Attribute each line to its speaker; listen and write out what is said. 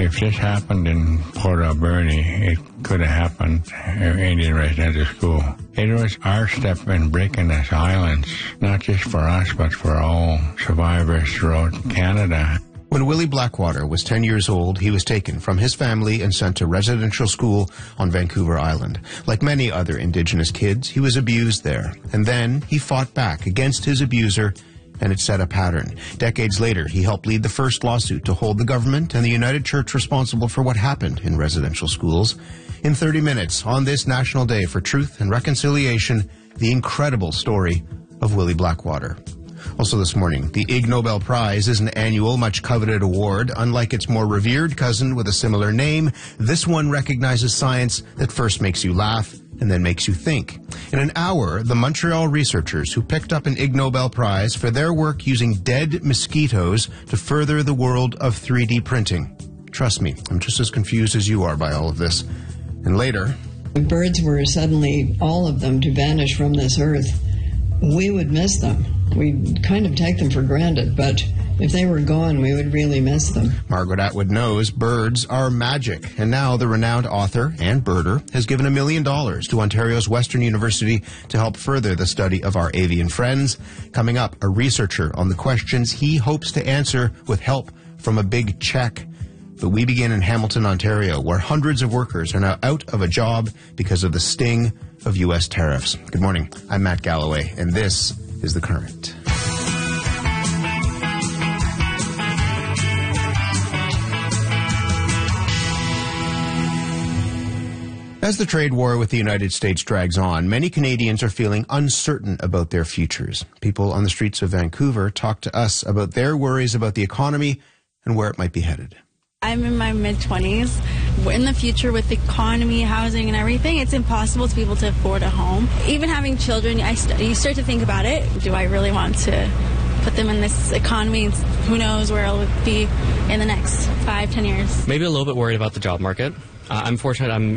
Speaker 1: If this happened in Port Alberni, it could have happened in Indian Residential School. It was our step in breaking the silence, not just for us, but for all survivors throughout Canada.
Speaker 2: When Willie Blackwater was 10 years old, he was taken from his family and sent to residential school on Vancouver Island. Like many other Indigenous kids, he was abused there. And then he fought back against his abuser, and it set a pattern. Decades later, he helped lead the first lawsuit to hold the government and the United Church responsible for what happened in residential schools. In 30 minutes, on this National Day for Truth and Reconciliation, the incredible story of Willie Blackwater. Also this morning, the Ig Nobel Prize is an annual, much-coveted award. Unlike its more revered cousin with a similar name, this one recognizes science that first makes you laugh and then makes you think. In an hour, the Montreal researchers who picked up an Ig Nobel Prize for their work using dead mosquitoes to further the world of 3D printing. Trust me, I'm just as confused as you are by all of this. And later,
Speaker 3: if birds were suddenly, all of them, to vanish from this earth, we would miss them. We'd kind of take them for granted, but if they were gone, we would really miss them.
Speaker 2: Margaret Atwood knows birds are magic, and now the renowned author and birder has given $1 million to Ontario's Western University to help further the study of our avian friends. Coming up, a researcher on the questions he hopes to answer with help from a big check. But we begin in Hamilton, Ontario, where hundreds of workers are now out of a job because of the sting of U.S. tariffs. Good morning. I'm Matt Galloway, and this is The Current. As the trade war with the United States drags on, many Canadians are feeling uncertain about their futures. People on the streets of Vancouver talk to us about their worries about the economy and where it might be headed.
Speaker 4: I'm in my mid-20s. In the future, with the economy, housing, and everything, it's impossible to be able to afford a home. Even having children, you start to think about it. Do I really want to put them in this economy? Who knows where I'll be in the next 5-10 years.
Speaker 5: Maybe a little bit worried about the job market. I'm fortunate I'm